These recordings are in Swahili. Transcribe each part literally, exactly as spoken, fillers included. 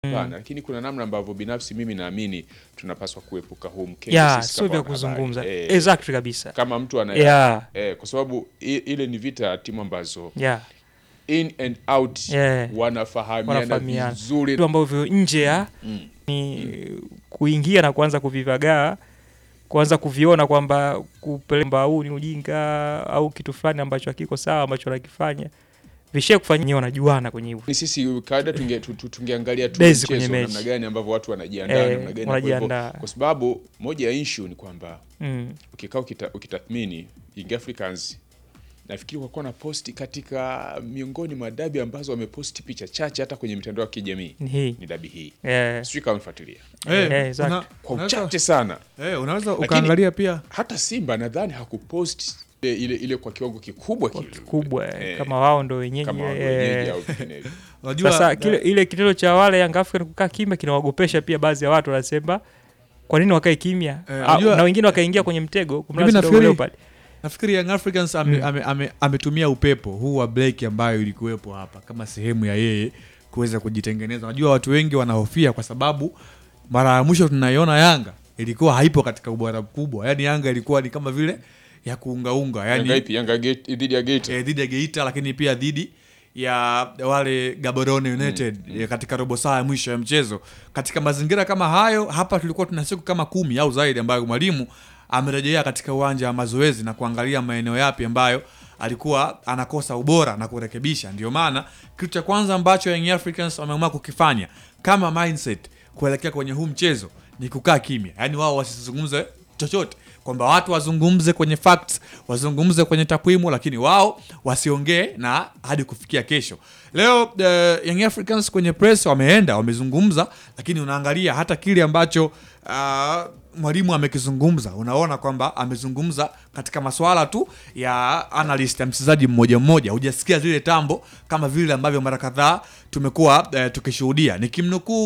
Hapana, lakini kuna namna ambavyo binafsi mimi naamini tunapaswa kuepuka huu mkenge Yeah, sisi sio kama vya wanahabari. kuzungumza. Eh, Exactly kabisa. kama mtu ana Yeah. eh, kwa sababu i- ile ni vita ya timu ambazo Yeah. in and out Yeah. wanafahamiana Wanafahamiana. vizuri. Vitu ambavyo nje ya Mm. ni kuingia na kuanza kuvivagaa, kuanza kuviona kwamba kupeleka huu ni ujinga au kitu fulani ambacho hakiko sawa ambacho wanakifanya. Vishia kufanya wenyewe wanajuana kwenye hivyo. Ni sisi kawaida tunge tu- tu- tungeangalia tu Basic kwenye mchezo mechi. namna gani ambavyo watu wanajiandaa Eh, namna gani kwa hivyo. wanajiandaa. Kwa sababu moja ya issue ni kwamba Mm. ukikaa ukita, ukitathmini Young Africans nafikiri wakuwa na posti katika miongoni mwa dabi ambazo wameposti picha chache hata kwenye mitandao ya kijamii Ni hii. ni dabi hii. Yeah. Sijui kama umefuatilia. Eh, Eh, exact. una- Kwa unaweza- uchache sana. eh, unaweza Lakini- ukaangalia pia Hata Simba nadhani hakupost ile, ile, ile kwa kiwango kikubwa Kwa kile. kikubwa Eh, kama wao ndo wenyeji. kama wao eh, wenyeji au vinginevyo. unajua Sasa da- kile ile kitendo cha wale Young African kukaa kimya kinawagopesha pia baadhi ya watu wanasema kwa nini wakae kimya? Eh, Au- unajua- na wengine wakaingia kwenye mtego kumlaza Mimi Dogo nafikiri- Leopard. nafikiri Young Africans ame, Mm. ame, ame, ametumia upepo huu wa Blake ambayo ilikuwepo hapa kama sehemu ya yeye kuweza kujitengeneza. Unajua watu wengi wanahofia kwa sababu mara ya mwisho tunaiona Yanga ilikuwa haipo katika ubora mkubwa. Yaani Yanga ilikuwa ni kama vile ya kuungaunga. Yanga Yaani ipi? Yanga Gate dhidi ya Gate. eh, dhidi ya Geita lakini pia dhidi ya wale Gaborone United eh, katika robo saa ya mwisho ya mchezo. Katika mazingira kama hayo, hapa tulikuwa tuna siku kama kumi au zaidi ambayo mwalimu amerejea katika uwanja wa mazoezi na kuangalia maeneo yapi ambayo alikuwa anakosa ubora na kurekebisha. Ndio maana kitu cha kwanza ambacho Young Africans wameamua kukifanya kama mindset kuelekea kwenye huu mchezo ni kukaa kimya. Yaani wao wasizungumze chochote, kwamba watu wazungumze kwenye facts, wazungumze kwenye takwimu, lakini wao wasiongee na hadi kufikia kesho. Leo uh, Young Africans kwenye press wameenda wamezungumza, lakini unaangalia hata kile ambacho uh, mwalimu amekizungumza, unaona kwamba amezungumza katika masuala tu ya analyst ya mchezaji mmoja mmoja. Hujasikia zile tambo kama vile ambavyo mara kadhaa tumekuwa uh, tukishuhudia. Nikimnukuu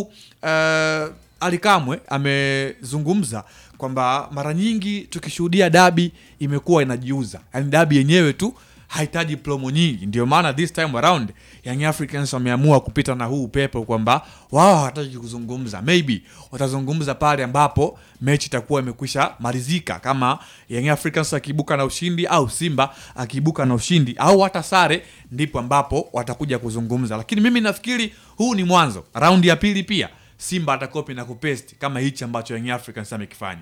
uh, Ali Kamwe amezungumza kwamba mara nyingi tukishuhudia dabi imekuwa inajiuza, yaani dabi yenyewe tu hahitaji promo nyingi. Ndio maana this time around Young Africans wameamua kupita na huu upepo kwamba wao hawataki kuzungumza, maybe watazungumza pale ambapo mechi itakuwa imekwisha malizika, kama Young Africans akiibuka na ushindi au Simba akiibuka na ushindi au hata sare, ndipo ambapo watakuja kuzungumza. Lakini mimi nafikiri huu ni mwanzo, raundi ya pili pia Simba atakopi na kupesti kama hichi ambacho Young Africans amekifanya.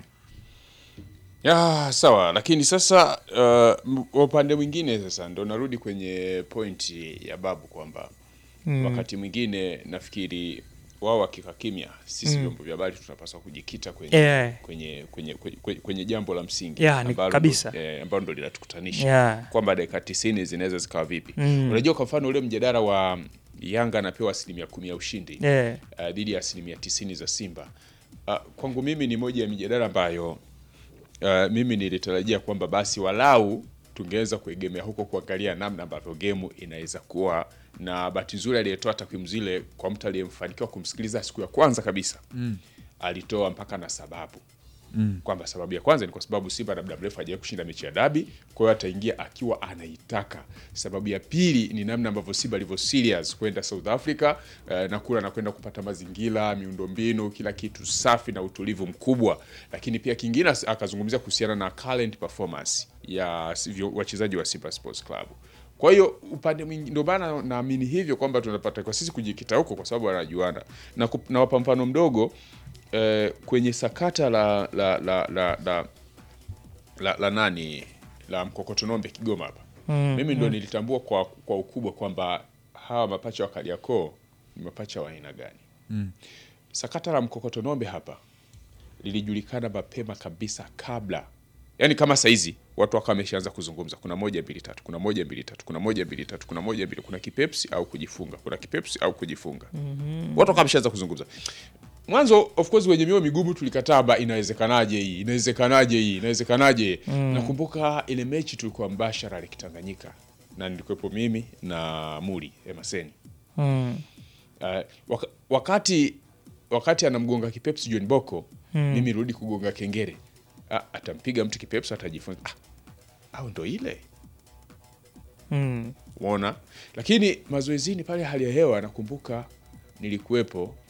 Ya, sawa, lakini sasa uh, upande mwingine sasa ndo narudi kwenye pointi ya Babu kwamba Mm. wakati mwingine nafikiri wao wakikaa kimya, sisi Mm. vyombo vya habari tunapaswa kujikita kwenye, Yeah. kwenye, kwenye, kwenye, kwenye, kwenye jambo la msingi Yeah, ni ambalo kabisa. ndo- eh, ambalo ndo linatukutanisha Yeah. kwamba dakika tisini zinaweza zikawa vipi. Mm. Unajua kwa mfano ule mjadala wa Yanga anapewa asilimia kumi ya ushindi Yeah. uh, dhidi ya asilimia tisini za Simba. Uh, kwangu mimi ni moja ya mijadala ambayo uh, mimi nilitarajia kwamba basi walau tungeweza kuegemea huko kuangalia namna ambavyo gemu inaweza kuwa, na bahati nzuri aliyetoa takwimu zile kwa mtu aliyemfanikiwa kumsikiliza siku ya kwanza kabisa mm. alitoa mpaka na sababu mm. kwamba sababu ya kwanza ni kwa sababu Simba na muda mrefu hajawahi kushinda mechi ya dabi, kwa hiyo ataingia akiwa anaitaka. Sababu ya pili ni namna ambavyo Simba alivyo serious kwenda South Africa eh, na kula na kwenda kupata mazingira, miundombinu, kila kitu safi na utulivu mkubwa. Lakini pia kingine akazungumzia kuhusiana na current performance ya sivyo wachezaji wa Simba Sports Club. Kwa hiyo upande mwingine ndio maana naamini hivyo kwamba tunapata kwa sisi kujikita huko kwa sababu wanajuana. Na kup- na wapa mfano mdogo eh, kwenye sakata la la la la, la, la, la nani la Mkokotonombe Kigoma hapa. Mm, Mimi ndo nilitambua kwa kwa ukubwa kwamba hawa mapacha wa Kariakoo ni mapacha wa aina gani. Mm. Sakata la Mkokotonombe hapa lilijulikana mapema kabisa kabla. Yaani kama saizi watu wakawa wameshaanza kuzungumza, kuna moja mbili tatu, kuna moja mbili tatu, kuna moja mbili tatu, kuna moja mbili, kuna kipepsi au kujifunga, kuna kipepsi au kujifunga. Mm-hmm. Watu wakawa wameshaanza kuzungumza. Mwanzo of course wenye mioyo migumu tulikataa, ba inawezekanaje hii? Inawezekanaje hii? Inawezekanaje? Mm. Nakumbuka ile mechi tulikuwa mbashara ile Kitanganyika na nilikuwepo mimi na Muri Emaseni. Mm. Uh, waka, wakati wakati anamgonga kipepsi John Boko, mm. mimi rudi kugonga kengere. Ah, atampiga mtu kipepsi atajifunga. Ah, au ndo ile. Mm. Umeona? Lakini mazoezini pale hali ya hewa nakumbuka nilikuwepo